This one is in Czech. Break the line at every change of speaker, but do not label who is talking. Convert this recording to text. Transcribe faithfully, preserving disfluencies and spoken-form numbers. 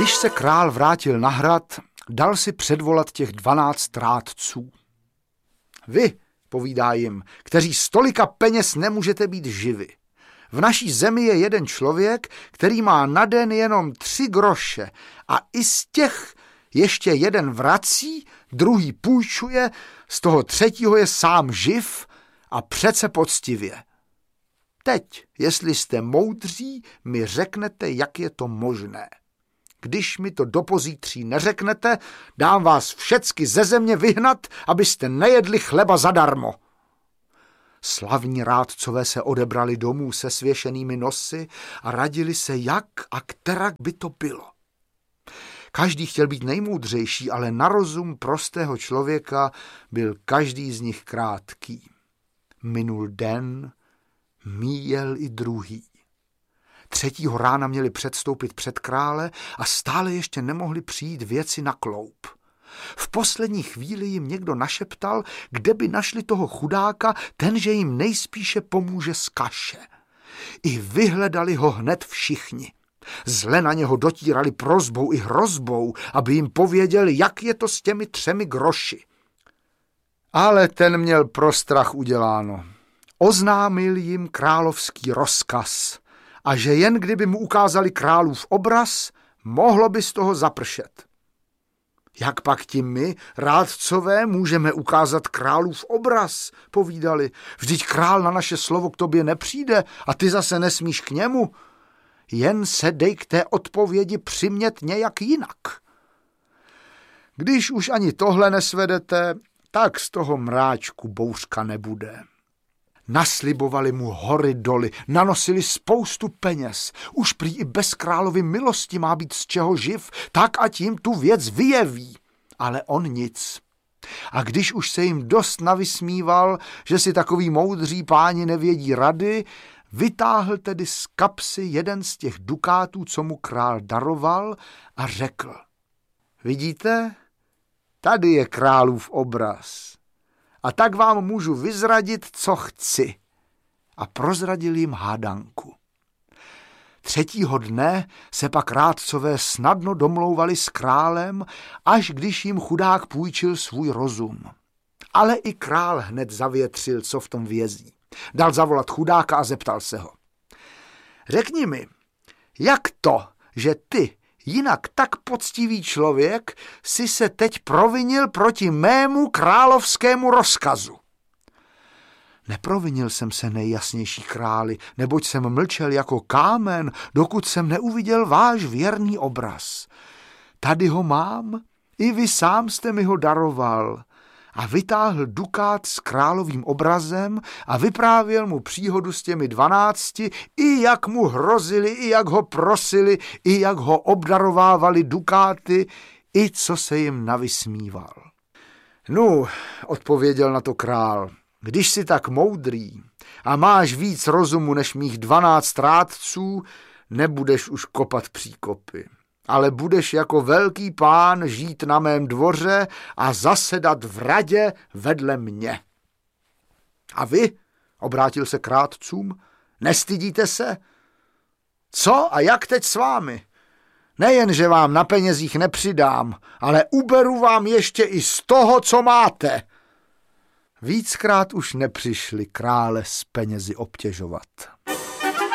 Když se král vrátil na hrad, dal si předvolat těch dvanáct rádců. Vy, povídá jim, kteří z tolika peněz nemůžete být živi. V naší zemi je jeden člověk, který má na den jenom tři groše a i z těch ještě jeden vrací, druhý půjčuje, z toho třetího je sám živ a přece poctivě. Teď, jestli jste moudří, mi řeknete, jak je to možné. Když mi to do pozítří neřeknete, dám vás všecky ze země vyhnat, abyste nejedli chleba zadarmo. Slavní rádcové se odebrali domů se svěšenými nosy a radili se, jak a kterak by to bylo. Každý chtěl být nejmoudřejší, ale na rozum prostého člověka byl každý z nich krátký. Minul den, míjel i druhý. Třetího rána měli předstoupit před krále a stále ještě nemohli přijít věci na kloup. V poslední chvíli jim někdo našeptal, kde by našli toho chudáka, ten, že jim nejspíše pomůže z kaše. I vyhledali ho hned všichni. Zle na něho dotírali prosbou i hrozbou, aby jim pověděl, jak je to s těmi třemi groši. Ale ten měl pro strach uděláno. Oznámil jim královský rozkaz a že jen kdyby mu ukázali králův obraz, mohlo by z toho zapršet. Jak pak ti my, rádcové, můžeme ukázat králův obraz, povídali. Vždyť král na naše slovo k tobě nepřijde a ty zase nesmíš k němu. Jen se dej k té odpovědi přimět nějak jinak. Když už ani tohle nesvedete, tak z toho mráčku bouřka nebude. Naslibovali mu hory doly, nanosili spoustu peněz. Už prý i bez královy milosti má být z čeho živ, tak ať jim tu věc vyjeví. Ale on nic. A když už se jim dost navysmíval, že si takový moudří páni nevědí rady, vytáhl tedy z kapsy jeden z těch dukátů, co mu král daroval, a řekl: Vidíte, tady je králův obraz. A tak vám můžu vyzradit, co chci. A prozradil jim hádanku. Třetího dne se pak rádcové snadno domlouvali s králem, až když jim chudák půjčil svůj rozum. Ale i král hned zavětřil, co v tom vězí. Dal zavolat chudáka a zeptal se ho: Řekni mi, jak to, že ty, jinak tak poctivý člověk, si se teď provinil proti mému královskému rozkazu? Neprovinil jsem se, nejjasnější králi, neboť jsem mlčel jako kámen, dokud jsem neuviděl váš věrný obraz. Tady ho mám, i vy sám jste mi ho daroval. A vytáhl dukát s královým obrazem a vyprávěl mu příhodu s těmi dvanácti, i jak mu hrozili, i jak ho prosili, i jak ho obdarovávali dukáty, i co se jim navysmíval. Nu, odpověděl na to král, když jsi tak moudrý a máš víc rozumu než mých dvanáct rádců, nebudeš už kopat příkopy. Ale budeš jako velký pán žít na mém dvoře a zasedat v radě vedle mě. A vy, obrátil se k rádcům, nestydíte se? Co a jak teď s vámi? Nejen, že vám na penězích nepřidám, ale uberu vám ještě i z toho, co máte. Víckrát už nepřišli krále s penězi obtěžovat.